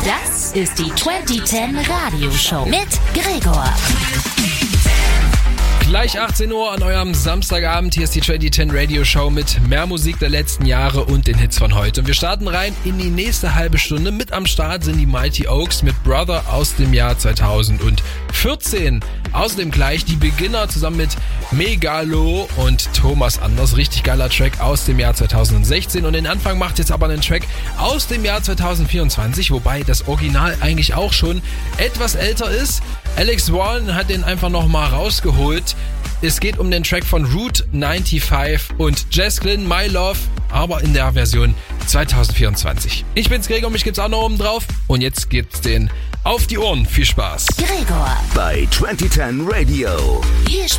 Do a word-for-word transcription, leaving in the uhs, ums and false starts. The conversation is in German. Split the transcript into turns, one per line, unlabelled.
Das ist die zwanzig zehn Radioshow mit Gregor.
Gleich achtzehn Uhr an eurem Samstagabend. Hier ist die zwanzig zehn Radio Show mit mehr Musik der letzten Jahre und den Hits von heute. Und wir starten rein in die nächste halbe Stunde. Mit am Start sind die Mighty Oaks mit Brother aus dem Jahr zweitausendvierzehn. Außerdem gleich die Beginner zusammen mit Megalo und Thomas Anders. Richtig geiler Track aus dem Jahr zweitausendsechzehn. Und den Anfang macht jetzt aber einen Track aus dem Jahr zweitausendvierundzwanzig, wobei das Original eigentlich auch schon etwas älter ist. Alex Warren hat den einfach nochmal rausgeholt. Es geht um den Track von Route fünfundneunzig und Jazglyn, My Love, aber in der Version zweitausendvierundzwanzig. Ich bin's Gregor, mich gibt's auch noch oben drauf. Und jetzt gibt's den auf die Ohren. Viel Spaß.
Gregor
bei zwanzig zehn Radio.
Hier